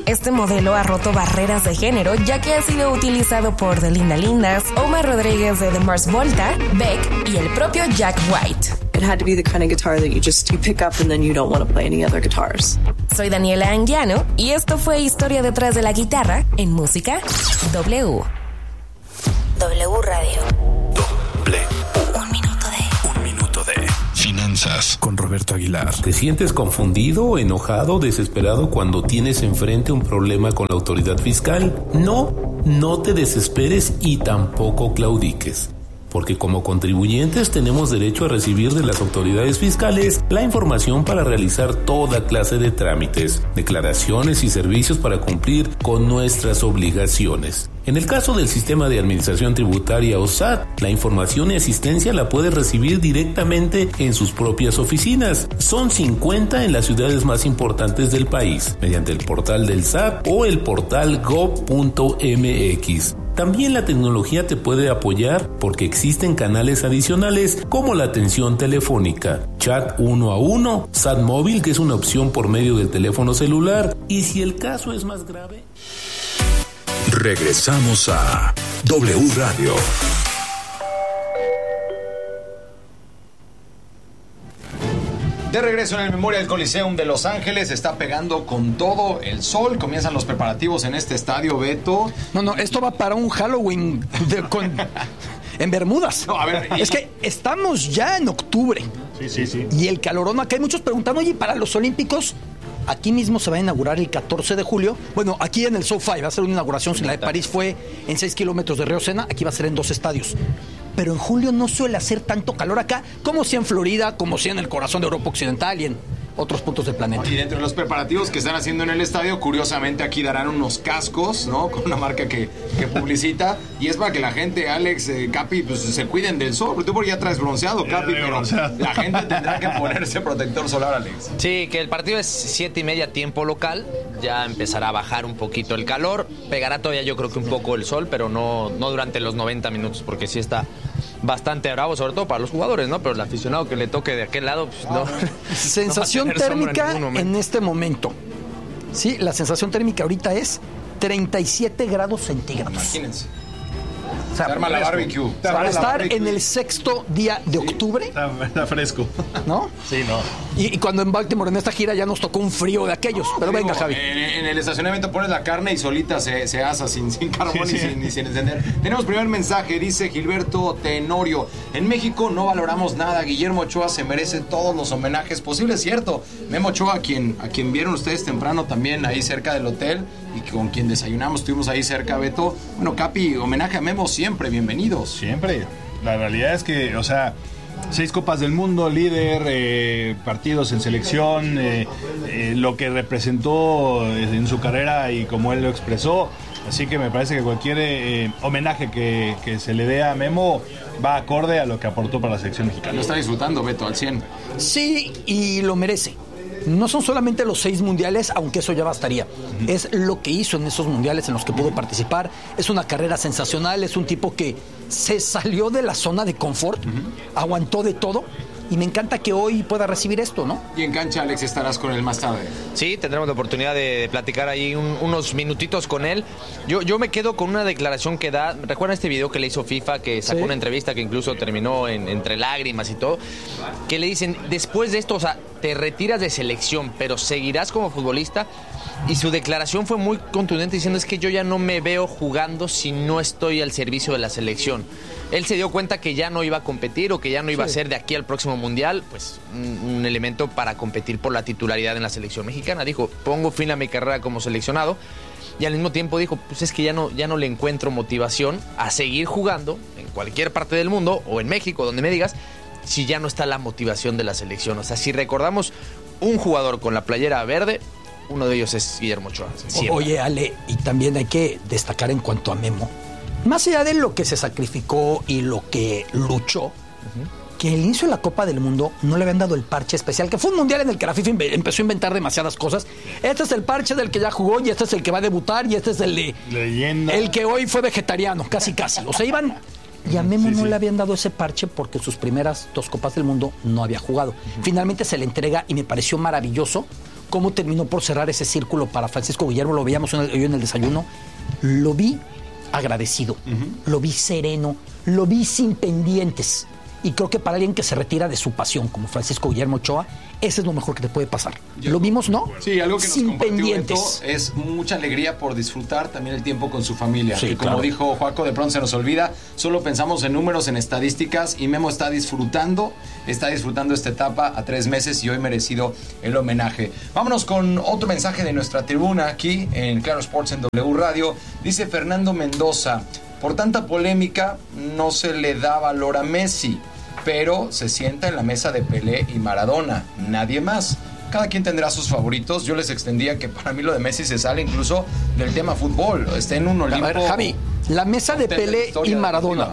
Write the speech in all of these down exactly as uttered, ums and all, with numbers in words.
Este modelo ha roto barreras de género, ya que ha sido utilizado por The Linda Lindas, Omar Rodríguez de The Mars Volta, Beck y el propio Jack White. It had to be the kind of guitar that you just you pick up and then you don't want to play any other guitars. Soy Daniela Anguiano y esto fue Historia detrás de la guitarra en Música W. W Radio. W. Un minuto de... Un minuto de finanzas con Roberto Aguilar. ¿Te sientes confundido, enojado, desesperado cuando tienes enfrente un problema con la autoridad fiscal? No, no te desesperes y tampoco claudiques. Porque como contribuyentes tenemos derecho a recibir de las autoridades fiscales la información para realizar toda clase de trámites, declaraciones y servicios para cumplir con nuestras obligaciones. En el caso del Sistema de Administración Tributaria o S A T, la información y asistencia la puedes recibir directamente en sus propias oficinas. Son cincuenta en las ciudades más importantes del país, mediante el portal del S A T o el portal gov punto m x. También la tecnología te puede apoyar porque existen canales adicionales como la atención telefónica, chat uno a uno, S A T móvil, que es una opción por medio del teléfono celular, y si el caso es más grave... Regresamos a W Radio. De regreso en el Memorial Coliseum de Los Ángeles, está pegando con todo el sol. Comienzan los preparativos en este estadio, Beto. No, no, esto va para un Halloween de, con, en Bermudas. No, a ver, y... Es que estamos ya en octubre. Sí, sí, sí. Y el calorón, acá hay muchos preguntando, oye, para los Olímpicos, aquí mismo se va a inaugurar el catorce de julio. Bueno, aquí en el SoFi va a ser una inauguración. Si la de París fue en seis kilómetros de Río Sena, aquí va a ser en dos estadios. Pero en julio no suele hacer tanto calor acá, como si en Florida, como si en el corazón de Europa Occidental y en otros puntos del planeta. Y dentro de los preparativos que están haciendo en el estadio, curiosamente aquí darán unos cascos, ¿no? Con una marca que, que publicita. Y es para que la gente, Alex, eh, Capi, pues se cuiden del sol. Tú porque ya traes bronceado, Capi, pero bronceado. La gente tendrá que ponerse protector solar, Alex. Sí, que el partido es siete y media tiempo local. Ya empezará a bajar un poquito el calor. Pegará todavía yo creo que un poco el sol, pero no, no durante los noventa minutos, porque sí está bastante bravo, sobre todo para los jugadores, ¿no? Pero el aficionado que le toque de aquel lado, pues no. Sensación no térmica en, en este momento. Sí, la sensación térmica ahorita es treinta y siete grados centígrados. Imagínense. O sea, se arma la barbecue. Para estar barbecue. En el sexto día de octubre. Está, está fresco. ¿No? Sí, no. Y, y cuando en Baltimore, en esta gira, ya nos tocó un frío de aquellos. No, pero digo, venga, Javi. En, en el estacionamiento pones la carne y solita se, se asa sin, sin carbón sí, y, sí. Sin, y sin encender. Tenemos primer mensaje, dice Gilberto Tenorio. En México no valoramos nada. Guillermo Ochoa se merece todos los homenajes posibles, ¿cierto? Memo Ochoa, a quien, a quien vieron ustedes temprano también ahí cerca del hotel y con quien desayunamos, estuvimos ahí cerca, Beto. Bueno, Capi, homenaje a Memo siempre, bienvenidos. Siempre. La realidad es que, o sea, seis Copas del Mundo, líder, eh, partidos en selección, eh, eh, lo que representó en su carrera y como él lo expresó. Así que me parece que cualquier eh, homenaje que, que se le dé a Memo va acorde a lo que aportó para la selección mexicana. Lo está disfrutando, Beto, al cien. Sí, y lo merece. No son solamente los seis mundiales, aunque eso ya bastaría. Uh-huh. Es lo que hizo en esos mundiales en los que pudo participar. Es una carrera sensacional, es un tipo que se salió de la zona de confort, uh-huh. aguantó de todo. Y me encanta que hoy pueda recibir esto, ¿no? Y en cancha, Alex, estarás con él más tarde. Sí, tendremos la oportunidad de, de platicar ahí un, unos minutitos con él. Yo, yo me quedo con una declaración que da. ¿Recuerdan este video que le hizo FIFA? Que sacó ¿Sí? una entrevista que incluso terminó en, entre lágrimas y todo. Que le dicen, después de esto, o sea, te retiras de selección, pero seguirás como futbolista. Y su declaración fue muy contundente diciendo, es que yo ya no me veo jugando si no estoy al servicio de la selección. Él se dio cuenta que ya no iba a competir o que ya no iba sí. a ser de aquí al próximo mundial, pues un, un elemento para competir por la titularidad en la selección mexicana. Dijo, pongo fin a mi carrera como seleccionado, y al mismo tiempo dijo, pues es que ya no, ya no le encuentro motivación a seguir jugando en cualquier parte del mundo o en México, donde me digas, si ya no está la motivación de la selección. O sea, si recordamos un jugador con la playera verde, uno de ellos es Guillermo Ochoa. Siempre. Oye, Ale, y también hay que destacar en cuanto a Memo, más allá de lo que se sacrificó y lo que luchó, uh-huh. que al inicio de la Copa del Mundo no le habían dado el parche especial, que fue un mundial en el que la FIFA empezó a inventar demasiadas cosas. Este es el parche del que ya jugó, y este es el que va a debutar, y este es el de... Leyenda. El que hoy fue vegetariano, casi casi. O sea, iban... Y a Memo sí, no sí. le habían dado ese parche porque sus primeras dos Copas del Mundo no había jugado. Uh-huh. Finalmente se le entrega y me pareció maravilloso cómo terminó por cerrar ese círculo para Francisco Guillermo, lo veíamos hoy en el desayuno, lo vi agradecido, uh-huh. lo vi sereno, lo vi sin pendientes. Y creo que para alguien que se retira de su pasión, como Francisco Guillermo Ochoa, ese es lo mejor que te puede pasar. Yo, ¿Lo vimos, no? Sí, algo que nos sin compartió pendientes. Beto es mucha alegría por disfrutar también el tiempo con su familia. Sí, y como claro. dijo Joaco, de pronto se nos olvida, solo pensamos en números, en estadísticas, y Memo está disfrutando, está disfrutando esta etapa a tres meses y hoy merecido el homenaje. Vámonos con otro mensaje de nuestra tribuna aquí en Claro Sports en W Radio. Dice Fernando Mendoza: por tanta polémica no se le da valor a Messi, pero se sienta en la mesa de Pelé y Maradona, nadie más. Cada quien tendrá sus favoritos. Yo les extendía que para mí lo de Messi se sale incluso del tema fútbol. Está en un Olimpo. A ver, Javi, la mesa de Pelé y Maradona,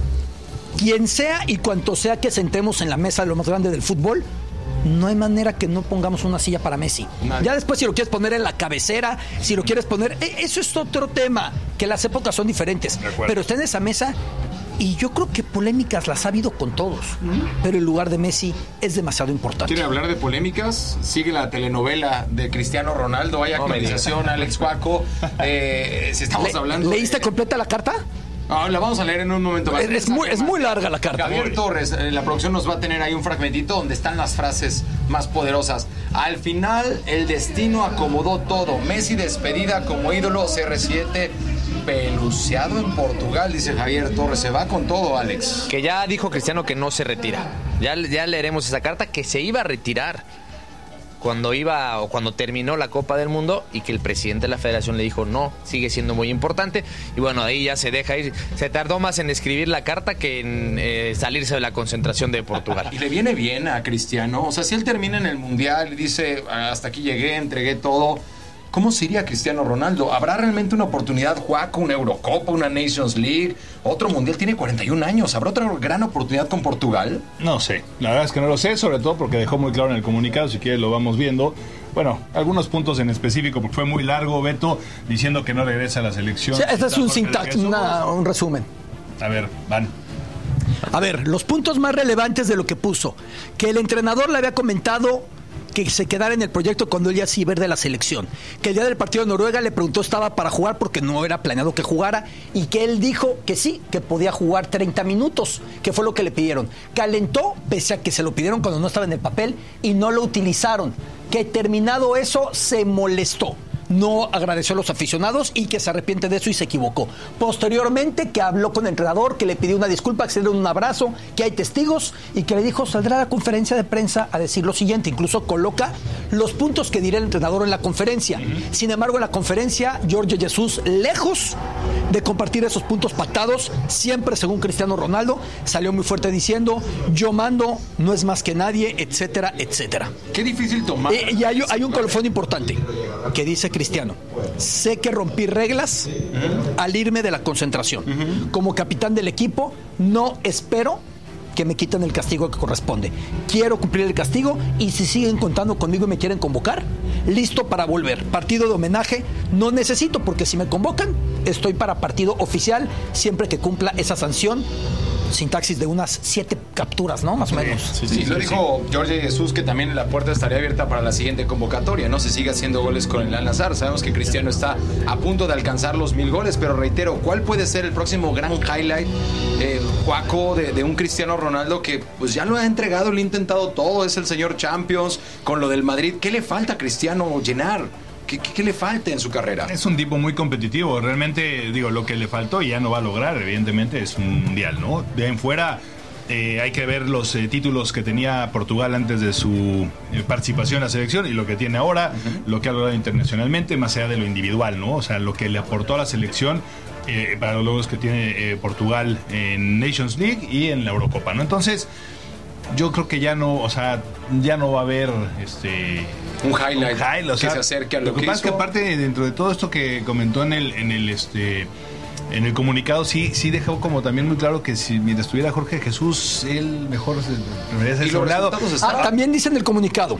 quien sea y cuanto sea que sentemos en la mesa de lo más grande del fútbol, no hay manera que no pongamos una silla para Messi. Nadie. Ya después, si lo quieres poner en la cabecera, si lo quieres poner... Eso es otro tema, que las épocas son diferentes. Pero está en esa mesa y yo creo que polémicas las ha habido con todos. ¿Mm? Pero el lugar de Messi es demasiado importante. ¿Quiere hablar de polémicas? Sigue la telenovela de Cristiano Ronaldo. Hay actualización, Alex Cuaco. Eh, si estamos Le, hablando... ¿Leíste de... completa la carta? Ah, la vamos a leer en un momento más. Es, es, muy, es muy larga la carta. Javier Torres, eh, la producción nos va a tener ahí un fragmentito donde están las frases más poderosas. Al final, el destino acomodó todo. Messi despedida como ídolo, C R siete peluceado en Portugal, dice Javier Torres. Se va con todo, Alex. Que ya dijo Cristiano que no se retira. Ya, ya leeremos esa carta, que se iba a retirar cuando iba o cuando terminó la Copa del Mundo, y que el presidente de la federación le dijo no, sigue siendo muy importante, y bueno, ahí ya se deja ir. Se tardó más en escribir la carta que en eh, salirse de la concentración de Portugal. Y le viene bien a Cristiano, o sea, si él termina en el Mundial y dice hasta aquí llegué, entregué todo, ¿cómo sería Cristiano Ronaldo? ¿Habrá realmente una oportunidad, Juaco, una Eurocopa, una Nations League, otro Mundial? Tiene cuarenta y un años, ¿habrá otra gran oportunidad con Portugal? No sé, la verdad es que no lo sé, sobre todo porque dejó muy claro en el comunicado, si quieres lo vamos viendo. Bueno, algunos puntos en específico, porque fue muy largo, Beto, diciendo que no regresa a la selección. Sí, este es un, sintax, una, un resumen. A ver, van. A ver, los puntos más relevantes de lo que puso. Que el entrenador le había comentado que se quedara en el proyecto cuando él ya sí iba a ir de la selección. Que el día del partido de Noruega le preguntó si estaba para jugar porque no era planeado que jugara, y que él dijo que sí, que podía jugar treinta minutos, que fue lo que le pidieron. Calentó, pese a que se lo pidieron cuando no estaba en el papel, y no lo utilizaron. Que terminado eso, se molestó. No agradeció a los aficionados y que se arrepiente de eso y se equivocó. Posteriormente, que habló con el entrenador, que le pidió una disculpa, que se le dio un abrazo, que hay testigos, y que le dijo saldrá a la conferencia de prensa a decir lo siguiente. Incluso coloca los puntos que dirá el entrenador en la conferencia. Uh-huh. Sin embargo, en la conferencia, Jorge Jesús, lejos de compartir esos puntos pactados, siempre según Cristiano Ronaldo, salió muy fuerte diciendo yo mando, no es más que nadie, etcétera, etcétera. Qué difícil tomar. Eh, y hay, hay un colofón importante que dice Cristiano: sé que rompí reglas uh-huh. al irme de la concentración. Uh-huh. Como capitán del equipo, no espero que me quiten el castigo que corresponde. Quiero cumplir el castigo, y si siguen contando conmigo y me quieren convocar, listo para volver. Partido de homenaje no necesito, porque si me convocan, estoy para partido oficial, siempre que cumpla esa sanción. Sintaxis de unas siete capturas, ¿no? Más o menos. Sí, sí, sí, lo sí, dijo sí. Jorge Jesús, que también la puerta estaría abierta para la siguiente convocatoria, ¿no? Se sigue haciendo goles con el Al-Nassr. Sabemos que Cristiano está a punto de alcanzar los mil goles, pero reitero, ¿cuál puede ser el próximo gran highlight, eh, Juaco, de, de un Cristiano Ronaldo que pues ya lo ha entregado, lo ha intentado todo, es el señor Champions, con lo del Madrid? ¿Qué le falta a Cristiano llenar? ¿Qué, qué, ¿Qué le falta en su carrera? Es un tipo muy competitivo. Realmente, digo, lo que le faltó y ya no va a lograr, evidentemente, es un mundial, ¿no? De ahí en fuera, eh, hay que ver los eh, títulos que tenía Portugal antes de su eh, participación en la selección y lo que tiene ahora, uh-huh. lo que ha logrado internacionalmente, más allá de lo individual, ¿no? O sea, lo que le aportó a la selección eh, para los logros que tiene eh, Portugal en Nations League y en la Eurocopa, ¿no? Entonces, yo creo que ya no, o sea, ya no va a haber este un highlight, un highlight o sea, que se acerque a lo, lo que, que pasa hizo. Es que aparte, dentro de todo esto que comentó en el en el este en el comunicado, sí sí dejó como también muy claro que si mientras estuviera Jorge Jesús, él mejor debería ser su lado. Ah, también dice en el comunicado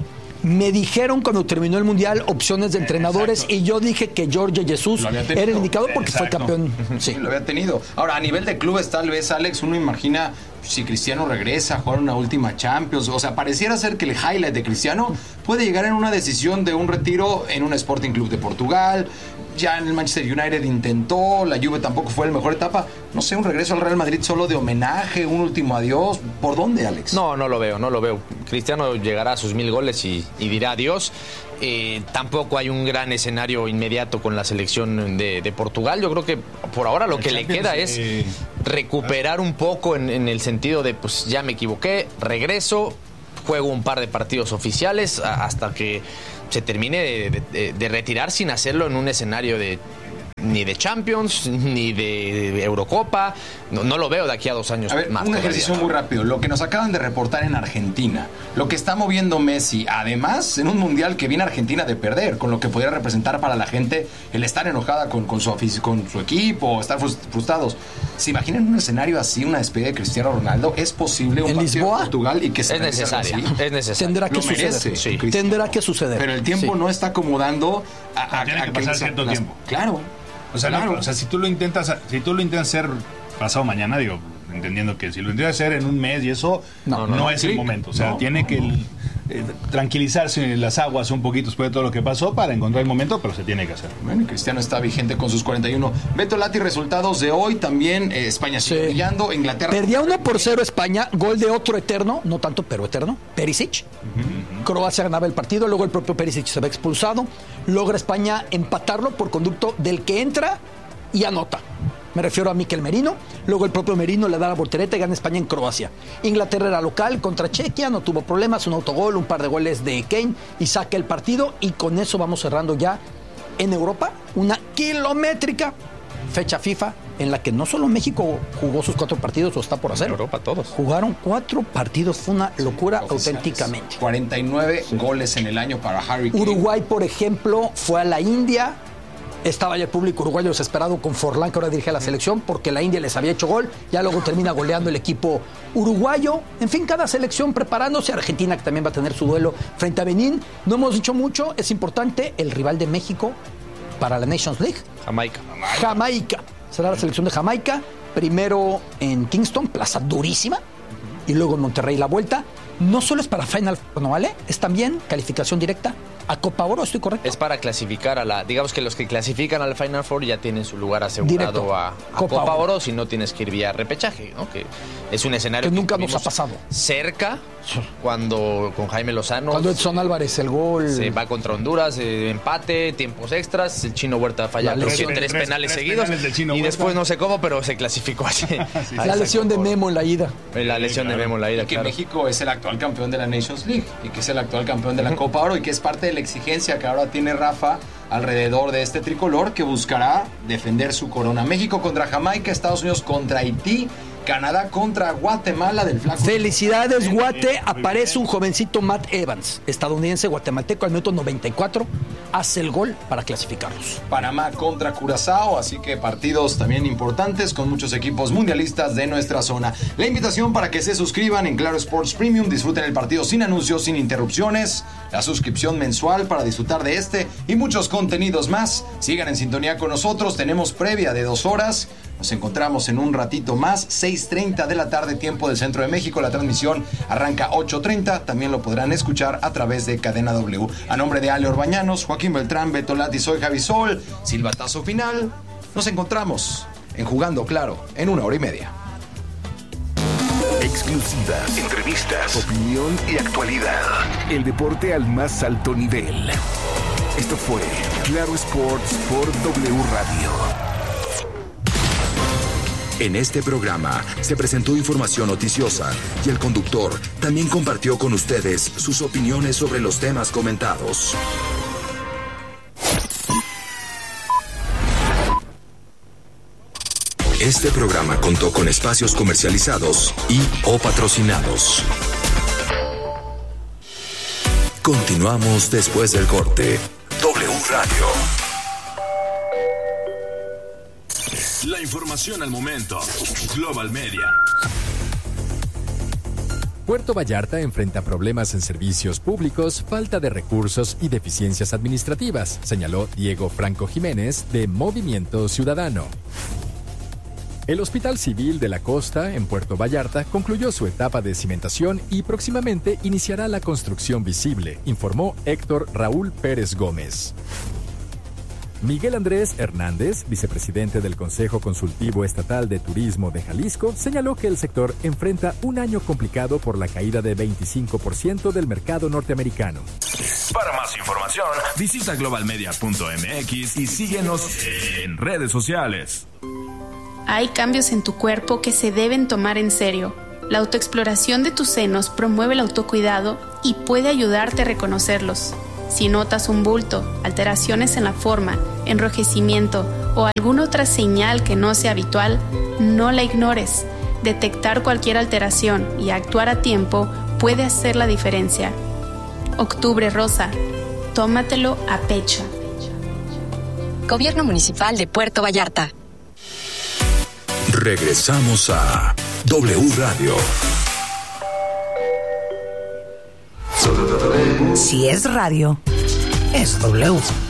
Me dijeron cuando terminó el Mundial opciones de entrenadores Exacto. y yo dije que Jorge Jesús era el indicado porque Exacto. fue campeón. Sí, lo había tenido. Ahora, a nivel de clubes, tal vez, Alex, uno imagina si Cristiano regresa a jugar una última Champions. O sea, pareciera ser que el highlight de Cristiano puede llegar en una decisión de un retiro en un Sporting Club de Portugal. Ya en el Manchester United intentó, la Juve tampoco fue la mejor etapa. No sé, un regreso al Real Madrid solo de homenaje, un último adiós. ¿Por dónde, Alex? No, no lo veo, no lo veo. Cristiano llegará a sus mil goles y, y dirá adiós. Eh, tampoco hay un gran escenario inmediato con la selección de, de Portugal. Yo creo que por ahora lo El que le Champions, queda es eh, recuperar un poco en, en el sentido de, pues ya me equivoqué, regreso, juego un par de partidos oficiales a, hasta que se termine de, de, de retirar sin hacerlo en un escenario de ni de Champions, ni de Eurocopa. No, no lo veo de aquí a dos años A ver, más. un todavía. ejercicio muy rápido. Lo que nos acaban de reportar en Argentina, lo que está moviendo Messi, además, en un mundial que viene Argentina de perder, con lo que podría representar para la gente el estar enojada con, con, su, afic- con su equipo, estar frustrados. ¿Se imaginan un escenario así, una despedida de Cristiano Ronaldo? ¿Es posible un ¿En partido Lisboa? de Portugal y que se Es realice algo necesaria, así? es necesaria. Tendrá que Lo suceder. merece, sí. Cristiano. Tendrá que suceder. Pero el tiempo Sí. no está acomodando a, a, Tiene que a pasar se- cierto las- tiempo. Claro. O sea, Claro. no, o sea, si tú lo intentas, si tú lo intentas hacer pasado mañana, digo, entendiendo que si lo intentas hacer en un mes y eso, no, No, no, no, es sí. el momento. O sea, No, tiene no, que no. eh, tranquilizarse en las aguas un poquito después de todo lo que pasó para encontrar el momento, pero se tiene que hacer. Bueno, y Cristiano está vigente con sus cuarenta y uno. Beto Lati, resultados de hoy también. eh, España sigue Sí. brillando. Inglaterra. Perdía uno por cero España, gol de otro eterno, no tanto, pero eterno, Perisic. Croacia ganaba el partido, luego el propio Perisic se ve expulsado. Logra España empatarlo por conducto del que entra y anota. Me refiero a Mikel Merino. Luego el propio Merino le da la voltereta y gana España en Croacia. Inglaterra era local contra Chequia, no tuvo problemas, un autogol, un par de goles de Kane y saca el partido. Y con eso vamos cerrando ya en Europa una kilométrica fecha FIFA en la que no solo México jugó sus cuatro partidos, o está por hacer. En Europa todos. Jugaron cuatro partidos, fue una locura Oficiales. auténticamente. cuarenta y nueve goles en el año para Harry Kane. Uruguay, por ejemplo, fue a la India. Estaba ya el público uruguayo desesperado con Forlán, que ahora dirige a la selección, porque la India les había hecho gol. Ya luego termina goleando el equipo uruguayo. En fin, cada selección preparándose. Argentina, que también va a tener su duelo frente a Benín. No hemos dicho mucho, es importante, el rival de México para la Nations League. Jamaica. Jamaica. Será la selección de Jamaica. Primero en Kingston, plaza durísima. Y luego en Monterrey la vuelta. No solo es para Final Four, ¿no vale? Es también calificación directa a Copa Oro, ¿estoy correcto? Es para clasificar a la... Digamos que los que clasifican al Final Four ya tienen su lugar asegurado Directo. a, a Copa Copa, Oro. Oro, si no tienes que ir vía repechaje, ¿no? Que es un escenario Que nunca nos tuvimos ha pasado. cerca cuando con Jaime Lozano Cuando Edson Álvarez el gol. se va contra Honduras, eh, empate, tiempos extras, el Chino Huerta falla La creo que lesión. tres, Tres- penales tres seguidos penales del Chino y Huerta. después no sé cómo, pero se clasificó así. La lesión de Memo en la ida. La lesión de Memo en la ida, Y que claro. México es el actual campeón de la Nations League y que es el actual campeón de la Copa Oro y que es parte de la exigencia que ahora tiene Rafa alrededor de este tricolor que buscará defender su corona. México contra Jamaica, Estados Unidos contra Haití, Canadá contra Guatemala del flaco. Felicidades, Guate. Aparece un jovencito Matt Evans, estadounidense guatemalteco, al minuto noventa y cuatro. Hace el gol para clasificarlos. Panamá contra Curazao, así que partidos también importantes con muchos equipos mundialistas de nuestra zona. La invitación para que se suscriban en Claro Sports Premium, disfruten el partido sin anuncios, sin interrupciones, la suscripción mensual para disfrutar de este y muchos contenidos más. Sigan en sintonía con nosotros, tenemos previa de dos horas. Nos encontramos en un ratito más, seis treinta de la tarde, tiempo del Centro de México. La transmisión arranca ocho treinta. También lo podrán escuchar a través de Cadena W. A nombre de Ale Orbañanos, Joaquín Beltrán, Beto Lati, soy Javi Sol. Silbatazo final. Nos encontramos en Jugando Claro en una hora y media. Exclusivas, entrevistas, opinión y actualidad. El deporte al más alto nivel. Esto fue Claro Sports por W Radio. En este programa se presentó información noticiosa y el conductor también compartió con ustedes sus opiniones sobre los temas comentados. Este programa contó con espacios comercializados y o patrocinados. Continuamos después del corte. W Radio. La información al momento. Global Media. Puerto Vallarta enfrenta problemas en servicios públicos, falta de recursos y deficiencias administrativas, señaló Diego Franco Jiménez de Movimiento Ciudadano. El Hospital Civil de la Costa, en Puerto Vallarta, concluyó su etapa de cimentación y próximamente iniciará la construcción visible, informó Héctor Raúl Pérez Gómez. Miguel Andrés Hernández, vicepresidente del Consejo Consultivo Estatal de Turismo de Jalisco, señaló que el sector enfrenta un año complicado por la caída de veinticinco por ciento del mercado norteamericano. Para más información, visita global media punto m x y síguenos en redes sociales. Hay cambios en tu cuerpo que se deben tomar en serio. La autoexploración de tus senos promueve el autocuidado y puede ayudarte a reconocerlos. Si notas un bulto, alteraciones en la forma, enrojecimiento o alguna otra señal que no sea habitual, no la ignores. Detectar cualquier alteración y actuar a tiempo puede hacer la diferencia. Octubre Rosa. Tómatelo a pecho. Gobierno Municipal de Puerto Vallarta. Regresamos a W Radio. Si es radio, es W.